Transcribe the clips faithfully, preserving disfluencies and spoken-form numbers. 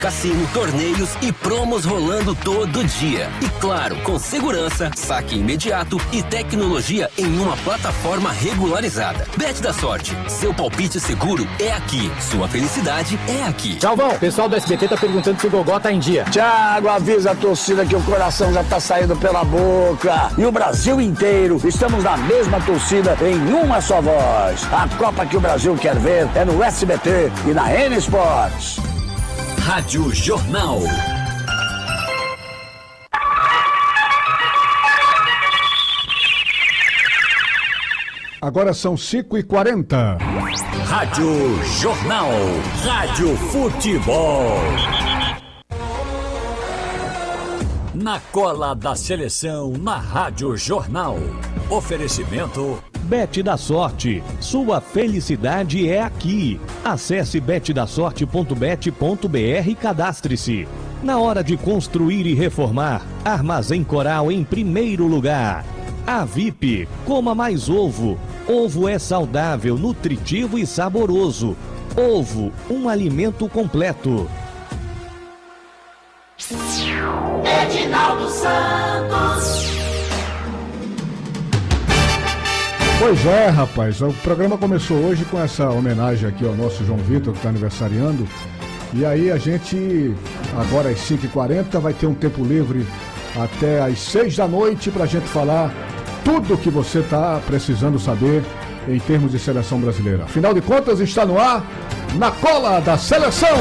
Cassino, torneios e promos rolando todo dia. E claro, com segurança, saque imediato e tecnologia em uma plataforma regularizada. Bet da Sorte, seu palpite seguro é aqui. Sua felicidade é aqui. Galvão, o pessoal do S B T tá perguntando se o Gogó tá em dia. Thiago, avisa a torcida que o coração já tá saindo pela boca. E o Brasil inteiro, estamos na mesma torcida em uma só voz. A Copa que o Brasil quer ver é no S B T e na N Sports. Rádio Jornal. Agora são cinco e quarenta. Rádio Jornal. Rádio Futebol. Na cola da seleção, na Rádio Jornal. Oferecimento Bet da Sorte. Sua felicidade é aqui. Acesse bet da sorte ponto bet ponto br e cadastre-se. Na hora de construir e reformar, Armazém Coral em primeiro lugar. A V I P, coma mais ovo. Ovo é saudável, nutritivo e saboroso. Ovo, um alimento completo. Edinaldo Santos. Pois é, rapaz, o programa começou hoje com essa homenagem aqui ao nosso João Vitor, que está aniversariando. E aí a gente, agora às cinco e quarenta, vai ter um tempo livre até às seis da noite para a gente falar tudo o que você está precisando saber em termos de seleção brasileira. Afinal de contas, está no ar, na cola da seleção.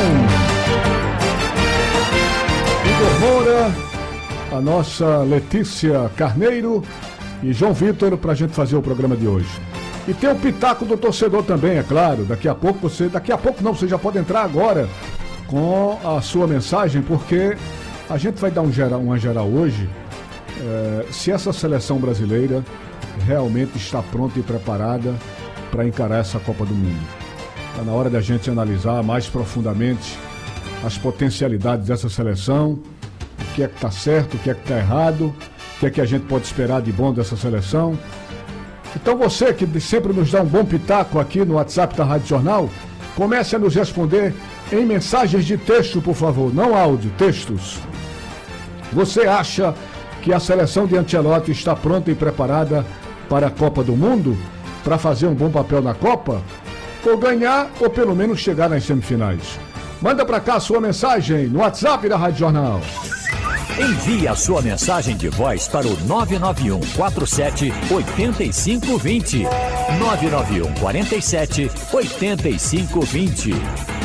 Igor Moura, a nossa Letícia Carneiro e João Vitor para a gente fazer o programa de hoje. E tem o pitaco do torcedor também, é claro. Daqui a pouco você, daqui a pouco não, você já pode entrar agora com a sua mensagem, porque a gente vai dar um geral, uma geral hoje, é, se essa seleção brasileira realmente está pronta e preparada para encarar essa Copa do Mundo. Está na hora da gente analisar mais profundamente as potencialidades dessa seleção, o que é que está certo, o que é que está errado, o que é que a gente pode esperar de bom dessa seleção. Então você que sempre nos dá um bom pitaco aqui no WhatsApp da Rádio Jornal, comece a nos responder em mensagens de texto, por favor, não áudio, textos. Você acha que a seleção de Ancelotti está pronta e preparada para a Copa do Mundo, para fazer um bom papel na Copa, ou ganhar, ou pelo menos chegar nas semifinais? Manda para cá a sua mensagem no WhatsApp da Rádio Jornal. Envie a sua mensagem de voz para o nove nove um quatro sete oito cinco dois zero. nove nove um quatro sete oito cinco dois zero.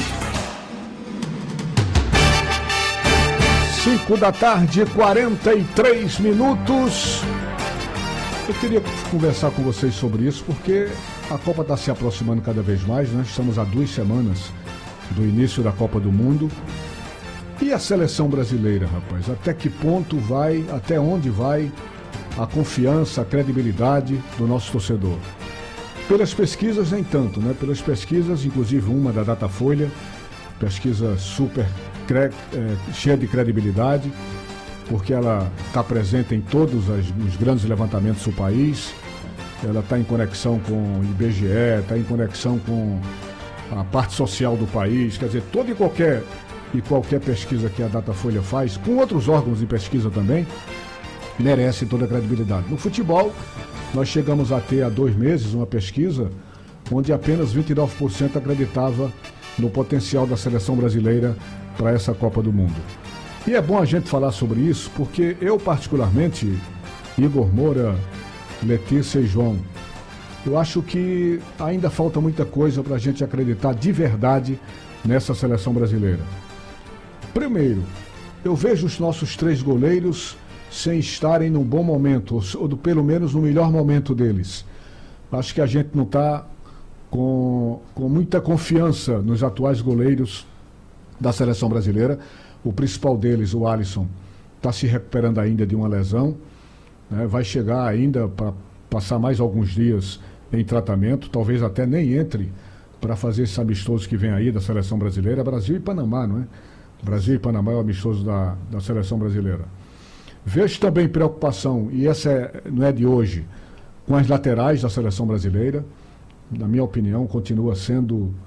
cinco da tarde, quarenta e três minutos. Eu queria conversar com vocês sobre isso, porque a Copa está se aproximando cada vez mais, né? Estamos há duas semanas do início da Copa do Mundo. E a seleção brasileira, rapaz? Até que ponto vai, até onde vai a confiança, a credibilidade do nosso torcedor? Pelas pesquisas, nem tanto, né? Pelas pesquisas, inclusive uma da Datafolha, pesquisa super cre... é, cheia de credibilidade, porque ela está presente em todos as, os grandes levantamentos do país, ela está em conexão com o I B G E, está em conexão com a parte social do país, quer dizer, toda e qualquer... e qualquer pesquisa que a Datafolha faz, com outros órgãos de pesquisa também, merece toda a credibilidade. No futebol, nós chegamos a ter há dois meses uma pesquisa onde apenas vinte e nove por cento acreditava no potencial da seleção brasileira para essa Copa do Mundo. E é bom a gente falar sobre isso, porque eu particularmente, Igor Moura, Letícia e João, eu acho que ainda falta muita coisa para a gente acreditar de verdade nessa seleção brasileira. Primeiro, eu vejo os nossos três goleiros sem estarem num bom momento, ou do, pelo menos no melhor momento deles. Acho que a gente não está com, com muita confiança nos atuais goleiros da seleção brasileira. O principal deles, o Alisson, está se recuperando ainda de uma lesão, né? Vai chegar ainda para passar mais alguns dias em tratamento, talvez até nem entre para fazer esse amistoso que vem aí da seleção brasileira, Brasil e Panamá, não é? Brasil e Panamá é o amistoso da, da seleção brasileira. Vejo também preocupação, e essa é, não é de hoje, com as laterais da seleção brasileira. Na minha opinião, continua sendo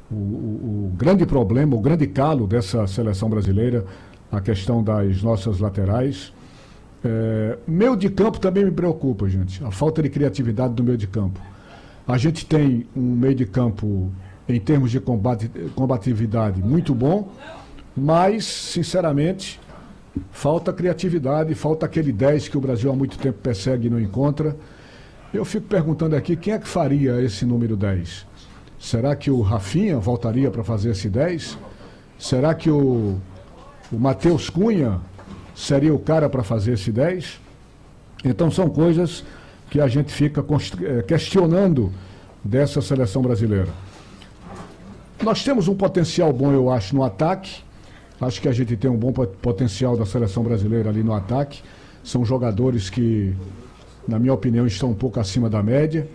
o, o, o grande problema, o grande calo dessa seleção brasileira, a questão das nossas laterais. É, meio de campo também me preocupa, gente, a falta de criatividade do meio de campo. A gente tem um meio de campo, em termos de combate, combatividade, muito bom, mas, sinceramente, falta criatividade, falta aquele dez que o Brasil há muito tempo persegue e não encontra. Eu fico perguntando aqui, quem é que faria esse número dez? Será que o Rafinha voltaria para fazer esse dez? Será que o, o Matheus Cunha seria o cara para fazer esse dez? Então são coisas que a gente fica questionando dessa seleção brasileira. Nós temos um potencial bom, eu acho, no ataque. Acho que a gente tem um bom potencial da seleção brasileira ali no ataque. São jogadores que, na minha opinião, estão um pouco acima da média.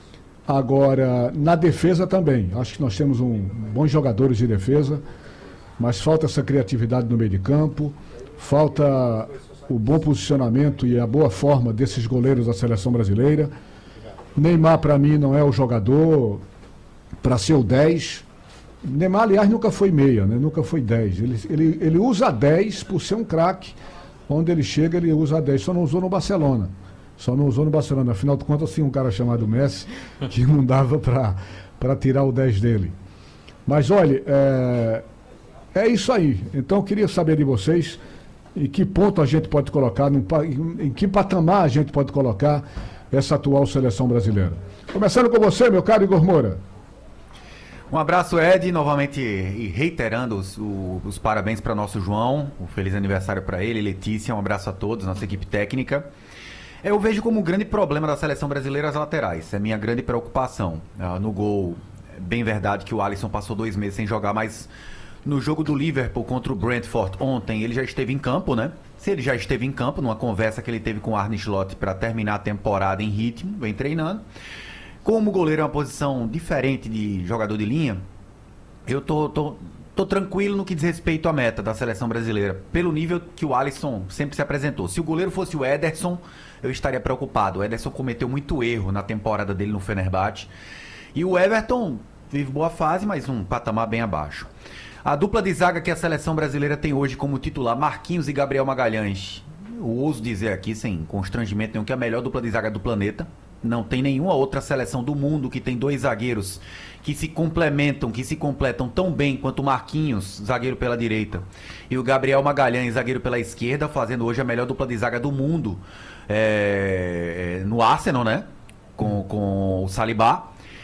Agora, na defesa também. Acho que nós temos um, bons jogadores de defesa, mas falta essa criatividade no meio de campo, falta o bom posicionamento e a boa forma desses goleiros da seleção brasileira. Neymar, para mim, não é o jogador para ser o dez. Neymar, aliás, nunca foi meia, né? Nunca foi dez. Ele, ele, ele usa dez por ser um craque. Onde ele chega, ele usa dez. Só não usou no Barcelona. Só não usou no Barcelona. Afinal de contas, tinha um cara chamado Messi que não dava para tirar o dez dele. Mas, olha, é, é isso aí. Então, eu queria saber de vocês em que ponto a gente pode colocar, num, em, em que patamar a gente pode colocar essa atual seleção brasileira. Começando com você, meu caro Igor Moura. Um abraço, Ed, novamente e reiterando os, o, os parabéns para nosso João, um feliz aniversário para ele, Letícia, um abraço a todos, nossa equipe técnica. Eu vejo como um grande problema da seleção brasileira as laterais, é minha grande preocupação. Ah, no gol, é bem verdade que o Alisson passou dois meses sem jogar, mas no jogo do Liverpool contra o Brentford ontem, ele já esteve em campo, né? Se ele já esteve em campo, numa conversa que ele teve com o Arne Slot para terminar a temporada em ritmo, vem treinando. Como o goleiro é uma posição diferente de jogador de linha, eu tô, tô, tô tranquilo no que diz respeito à meta da seleção brasileira, pelo nível que o Alisson sempre se apresentou. Se o goleiro fosse o Ederson, eu estaria preocupado. O Ederson cometeu muito erro na temporada dele no Fenerbahçe. E o Everton vive boa fase, mas um patamar bem abaixo. A dupla de zaga que a seleção brasileira tem hoje como titular, Marquinhos e Gabriel Magalhães, eu ouso dizer aqui, sem constrangimento nenhum, que é a melhor dupla de zaga do planeta. Não tem nenhuma outra seleção do mundo que tem dois zagueiros que se complementam, que se completam tão bem quanto o Marquinhos, zagueiro pela direita, e o Gabriel Magalhães, zagueiro pela esquerda, fazendo hoje a melhor dupla de zaga do mundo é, no Arsenal, né? Com, com o Saliba.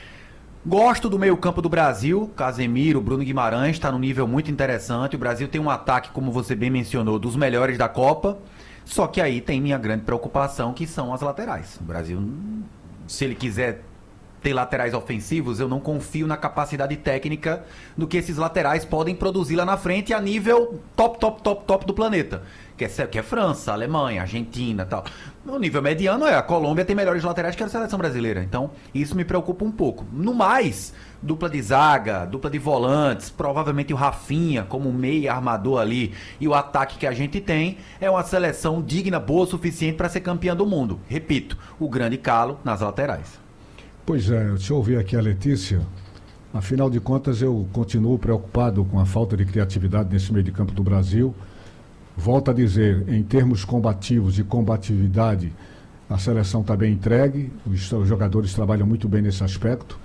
Gosto do meio-campo do Brasil, Casemiro, Bruno Guimarães, está num nível muito interessante. O Brasil tem um ataque, como você bem mencionou, dos melhores da Copa. Só que aí tem minha grande preocupação, que são as laterais. O Brasil, se ele quiser ter laterais ofensivos, eu não confio na capacidade técnica do que esses laterais podem produzir lá na frente a nível top, top, top, top do planeta. Que é, que é França, Alemanha, Argentina e tal. No nível mediano, é, a Colômbia tem melhores laterais que a seleção brasileira. Então, isso me preocupa um pouco. No mais, dupla de zaga, dupla de volantes, provavelmente o Rafinha como meia armador ali, e o ataque que a gente tem é uma seleção digna, boa o suficiente para ser campeã do mundo. Repito, o grande calo nas laterais. Pois é, deixa eu ouvir aqui a Letícia. Afinal de contas, eu continuo preocupado com a falta de criatividade nesse meio de campo do Brasil. Volto a dizer, em termos combativos e combatividade, a seleção está bem entregue, os, os jogadores trabalham muito bem nesse aspecto,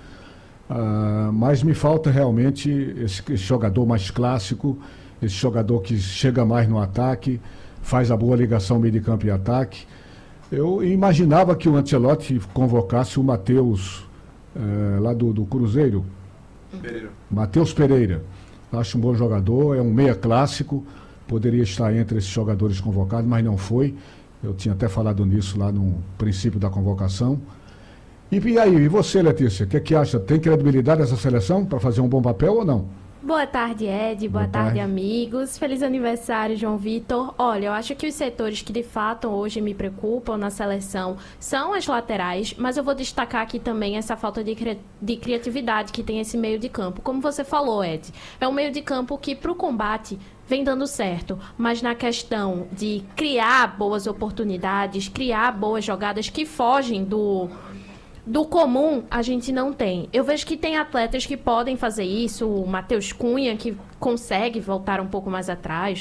uh, mas me falta realmente esse, esse jogador mais clássico, esse jogador que chega mais no ataque, faz a boa ligação meio de campo e ataque. Eu imaginava que o Ancelotti convocasse o Matheus, uh, lá do, do Cruzeiro, Pereira. Matheus Pereira. Acho um bom jogador, é um meia clássico, poderia estar entre esses jogadores convocados, mas não foi. Eu tinha até falado nisso lá no princípio da convocação. E, e aí, e você, Letícia, o que, que acha? Tem credibilidade essa seleção para fazer um bom papel ou não? Boa tarde, Ed. Boa, Boa tarde, tarde, amigos. Feliz aniversário, João Vitor. Olha, eu acho que os setores que de fato hoje me preocupam na seleção são as laterais, mas eu vou destacar aqui também essa falta de, cri- de criatividade que tem esse meio de campo. Como você falou, Ed, é um meio de campo que para o combate vem dando certo, mas na questão de criar boas oportunidades, criar boas jogadas que fogem do... do comum a gente não tem. Eu vejo que tem atletas que podem fazer isso, o Matheus Cunha, que consegue voltar um pouco mais atrás,